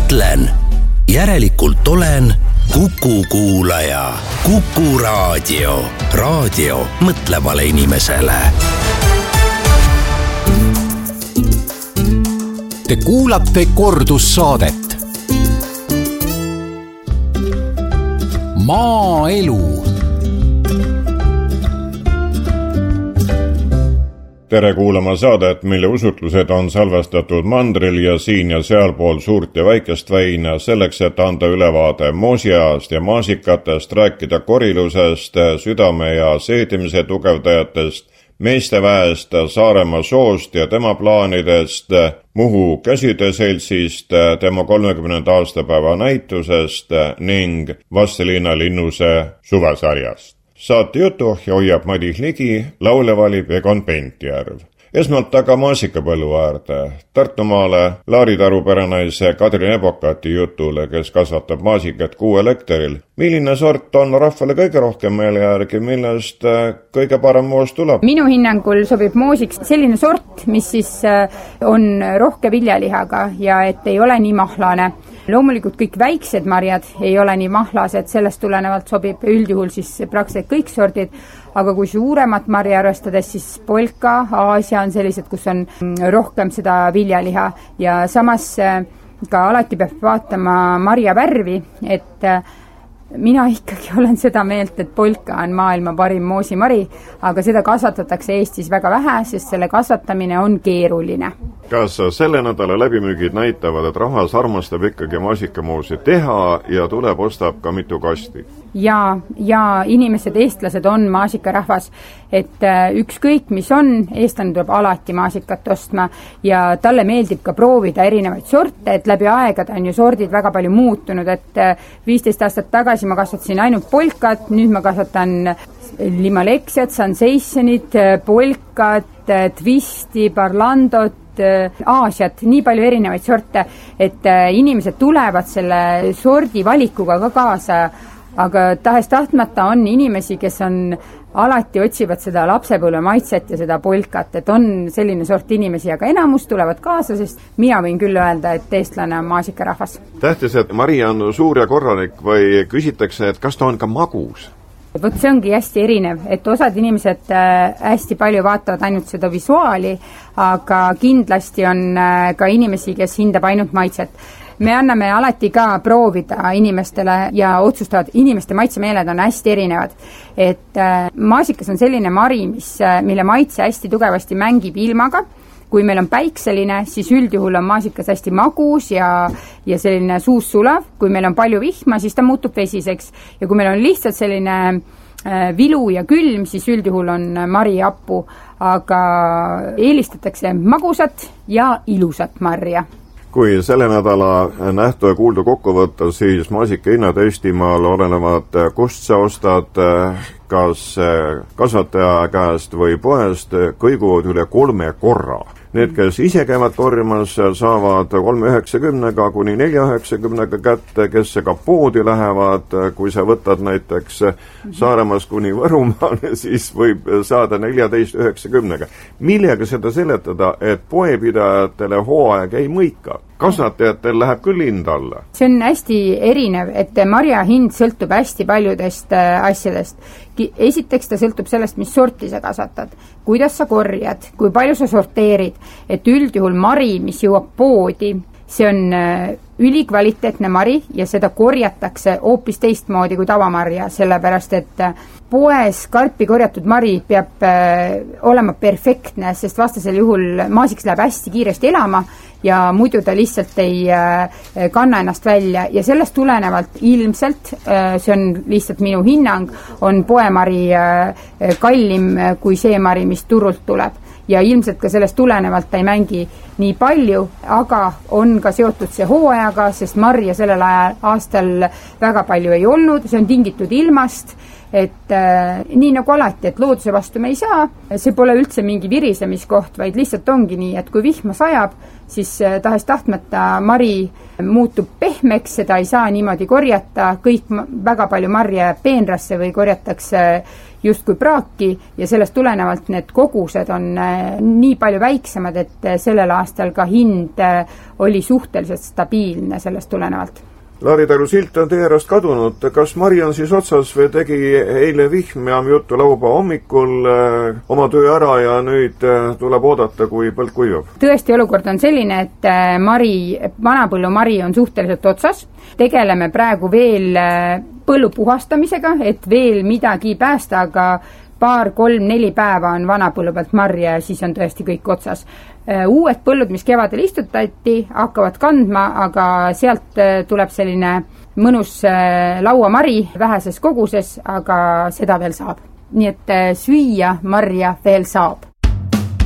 mõtlen, järelikult olen Kuku kuulaja. Kuku raadio. Raadio mõtlevale inimesele. Te kuulate kordussaadet. Maaelu. Tere kuulama saadet, mille usutlused on salvestatud mandril ja siin ja sealpool suurt ja väikest väina, selleks, et anda ülevaade moosiajast ja maasikatest, rääkida korilusest, südame ja seedimise tugevdajatest, meesteväest, Saaremaa soost ja tema plaanidest, Muhu käsitöö seltsist, tema 30. aastapäeva näitusest ning Vastseliina Linnuse suvesarjast. Saate jutuohja hoiab Madis Ligi, laule valib Egon Pentjärv. Esmalt aga maasikapõllu äärde, Tartumaale Laaritaru perenaise Kadri Nebokati jutule, kes kasvatab maasikat 6 hektaril. Milline sort on rahvale kõige rohkem meele järgi, millest kõige parem moos tuleb? Minu hinnangul sobib moosiks selline sort, mis siis on rohke viljalihaga ja et ei ole nii mahlane. Loomulikult kõik väiksed marjad ei ole nii mahlased, sellest tulenevalt sobib üldjuhul siis praktiliselt kõik sordid, aga kui suuremat marja arvestades, siis polka, Aasia on sellised, kus on rohkem seda viljaliha ja samas ka alati peab vaatama marja värvi, et mina ikkagi olen seda meelt, et polka on maailma parim moosimari, aga seda kasvatatakse Eestis väga vähe, sest selle kasvatamine on keeruline. Kas selle nädala läbimüügid näitavad, et rahvas armastab ikkagi maasikamoosi teha ja tuleb ostab ka mitu kasti? Ja inimesed, eestlased on maasikarahvas, et ükskõik mis on, eestlane tuleb alati maasikat ostma ja talle meeldib ka proovida erinevaid sorte, et läbi aegade on ju sordid väga palju muutunud, et 15 aastat tagasi ma kasvatasin ainult polkat, nüüd ma kasvatan limaleksiat, sanseissionit, polkat, twisti, parlandot, Aasiat, nii palju erinevaid sorte, et inimesed tulevad selle sordi valikuga ka kaasa, aga tahes tahtmata on inimesi, kes on alati otsivad seda lapsepõlve maitset ja seda polkat, et on selline sort inimesi, aga enamus tulevad kaasa, sest mina võin küll öelda, et eestlane on maasikarahvas. Tähtis, et mari on suur ja korralik või küsitakse, et kas ta on ka magus? Vot see ongi hästi erinev, et osad inimesed hästi palju vaatavad ainult seda visuaali, aga kindlasti on ka inimesi, kes hindab ainult maitset. Me anname alati ka proovida inimestele ja otsustavad, inimeste maitsemeeled on hästi erinevad. Et maasikas on selline mari, mille maitse hästi tugevasti mängib ilmaga. Kui meil on päikseline, siis üldjuhul on maasikas hästi magus ja selline suus sulav. Kui meil on palju vihma, siis ta muutub vesiseks. Ja kui meil on lihtsalt selline vilu ja külm, siis üldjuhul on mari hapu. Aga eelistatakse magusat ja ilusat marja. Kui selle nädala nähtu ja kuuldu kokku võtta, siis maasika hinnad Eestimaal olenevad, kust sa ostad, kas kasvataja käest või poest, kõiguvad üle 3 korra. Need, kes ise käivad korjamas, saavad 3,90 kuni 4,90 kätte, kes ka poodi lähevad, kui sa võtad näiteks Saaremaas kuni Võrumaale, siis võib saada 14,90. Millega seda seletada, et poepidajatele hooaeg ei mõika? Kasvatajatel läheb küll hind alla. See on hästi erinev, et marja hind sõltub hästi paljudest asjadest. Esiteks ta sõltub sellest, mis sorti sa kasvatad, kuidas sa korjad, kui palju sa sorteerid, et üldjuhul mari, mis jõuab poodi, see on ülikvaliteetne mari ja seda korjatakse hoopis teistmoodi kui tavamarja, sellepärast et poes karpi korjatud mari peab olema perfektne, sest vastasel juhul maasiks läheb hästi kiiresti elama ja muidu ta lihtsalt ei kanna ennast välja ja sellest tulenevalt ilmselt, see on lihtsalt minu hinnang, on poemari kallim kui see mari, mis turult tuleb. Ja ilmselt ka sellest tulenevalt ta ei mängi nii palju, aga on ka seotud see hooajaga, sest marja sellel aastal väga palju ei olnud, see on tingitud ilmast, et nii nagu alati, et looduse vastu me ei saa, see pole üldse mingi virisemiskoht, vaid lihtsalt ongi nii, et kui vihma sajab, siis tahes tahtmata mari muutub pehmeks, seda ei saa niimoodi korjata, kõik väga palju marja peenrasse või korjatakse justkui praaki ja sellest tulenevalt need kogused on nii palju väiksemad, et sellel aastal ka hind oli suhteliselt stabiilne sellest tulenevalt. Laaritalu silt on teie ärast kadunud. Kas Mari on siis otsas või tegi eile vihm ja juttu laupäeva hommikul oma töö ära ja nüüd tuleb oodata, kui põld kuivab? Tõesti, olukord on selline, et vanapõllu Mari on suhteliselt otsas. Tegeleme praegu veel põllu puhastamisega, et veel midagi päästa, aga 2, 3, 4 päeva on vanapõllu pealt marja ja siis on tõesti kõik otsas. Uued põllud, mis kevadel istutati, hakkavad kandma, aga sealt tuleb selline mõnus lauamari väheses koguses, aga seda veel saab. Nii et süüa marja veel saab.